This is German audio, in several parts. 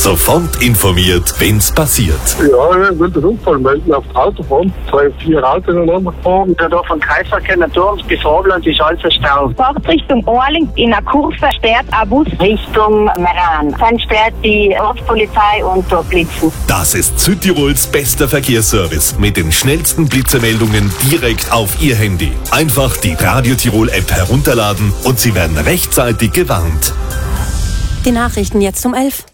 Sofort informiert, wenn's passiert. Ja, ich will den Unfall melden auf der Autobahn. 2-4 Autos ineinander gefahren. Da von Kreisverkehr Naturms bis Robland ist alles verstaut. Fahrt Richtung Orling in einer Kurve steht ein Bus Richtung Meran. Dann steht die Ortspolizei und dort blitzen. Das ist Südtirols bester Verkehrsservice mit den schnellsten Blitzemeldungen direkt auf Ihr Handy. Einfach die Radio Tirol App herunterladen und Sie werden rechtzeitig gewarnt. Die Nachrichten jetzt um 11.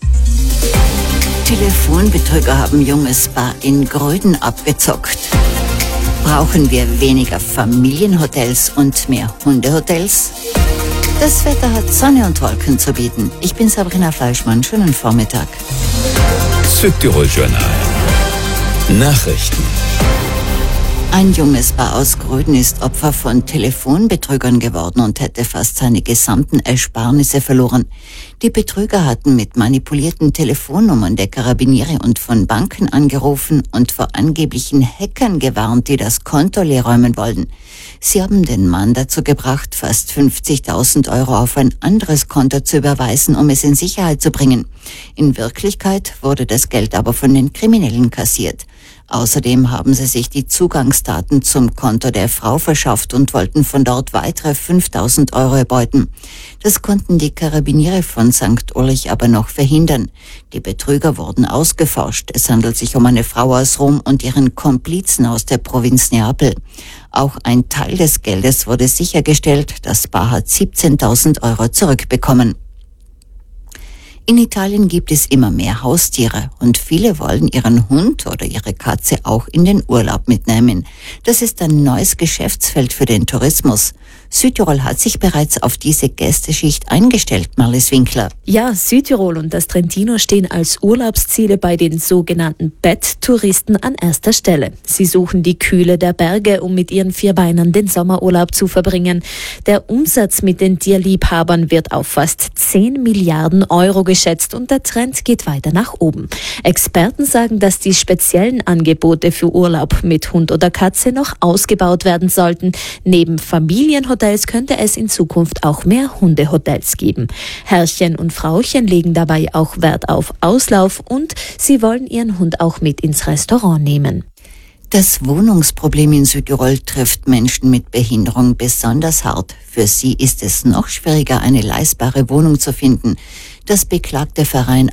Telefonbetrüger haben junges Paar in Gröden abgezockt. Brauchen wir weniger Familienhotels und mehr Hundehotels? Das Wetter hat Sonne und Wolken zu bieten. Ich bin Sabrina Fleischmann. Schönen Vormittag. Südtirol Journal. Nachrichten. Ein junges Paar aus Gröden ist Opfer von Telefonbetrügern geworden und hätte fast seine gesamten Ersparnisse verloren. Die Betrüger hatten mit manipulierten Telefonnummern der Karabiniere und von Banken angerufen und vor angeblichen Hackern gewarnt, die das Konto leerräumen wollten. Sie haben den Mann dazu gebracht, fast 50.000 Euro auf ein anderes Konto zu überweisen, um es in Sicherheit zu bringen. In Wirklichkeit wurde das Geld aber von den Kriminellen kassiert. Außerdem haben sie sich die Zugangsdaten zum Konto der Frau verschafft und wollten von dort weitere 5.000 Euro erbeuten. Das konnten die Karabiniere von St. Ulrich aber noch verhindern. Die Betrüger wurden ausgeforscht. Es handelt sich um eine Frau aus Rom und ihren Komplizen aus der Provinz Neapel. Auch ein Teil des Geldes wurde sichergestellt. Das Paar hat 17.000 Euro zurückbekommen. In Italien gibt es immer mehr Haustiere und viele wollen ihren Hund oder ihre Katze auch in den Urlaub mitnehmen. Das ist ein neues Geschäftsfeld für den Tourismus. Südtirol hat sich bereits auf diese Gästeschicht eingestellt, Marlies Winkler. Ja, Südtirol und das Trentino stehen als Urlaubsziele bei den sogenannten Betttouristen an erster Stelle. Sie suchen die Kühle der Berge, um mit ihren Vierbeinern den Sommerurlaub zu verbringen. Der Umsatz mit den Tierliebhabern wird auf fast 10 Milliarden Euro geschätzt und der Trend geht weiter nach oben. Experten sagen, dass die speziellen Angebote für Urlaub mit Hund oder Katze noch ausgebaut werden sollten. Neben Familienhotels könnte es in Zukunft auch mehr Hundehotels geben. Herrchen und Frauchen legen dabei auch Wert auf Auslauf und sie wollen ihren Hund auch mit ins Restaurant nehmen. Das Wohnungsproblem in Südtirol trifft Menschen mit Behinderung besonders hart. Für sie ist es noch schwieriger, eine leistbare Wohnung zu finden. Das beklagt der Verein